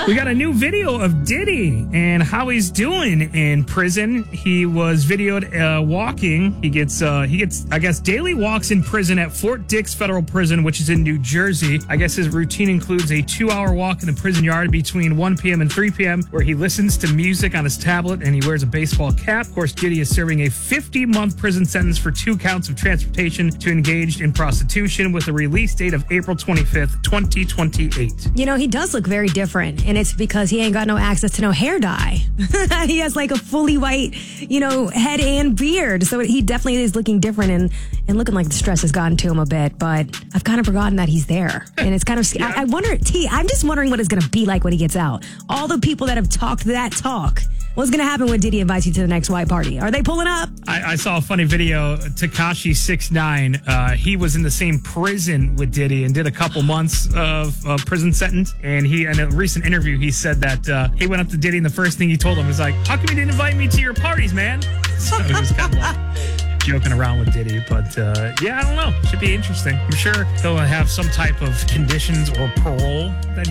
We got a new video of Diddy and how he's doing in prison. He was videoed walking. He gets, I guess, daily walks in prison at Fort Dix Federal Prison, which is in New Jersey. I guess his routine includes a 2-hour walk in the prison yard between 1 p.m. and 3 p.m., where he listens to music on his tablet and he wears a baseball cap. Of course, Diddy is serving a 50-month prison sentence for 2 counts of transportation to engaged in prostitution with a release date of April 25th, 2028. You know, he does look very different, and it's because he ain't got no access to no hair dye. He has like a fully white, head and beard. So he definitely is looking different and looking like the stress has gotten to him a bit. But I've kind of forgotten that he's there. And it's kind of, yeah. I wonder, I'm just wondering what it's going to be like when he gets out. All the people that have talked that talk. What's going to happen when Diddy invites you to the next white party? Are they pulling up? I saw a funny video. Tekashi 6ix9ine, he was in the same prison with Diddy and did a couple months of prison sentence. And in a recent interview, he said that he went up to Diddy and the first thing he told him was like, "How come you didn't invite me to your parties, man?" So he was kind of like joking around with Diddy. But yeah, I don't know. Should be interesting. I'm sure he'll have some type of conditions or parole that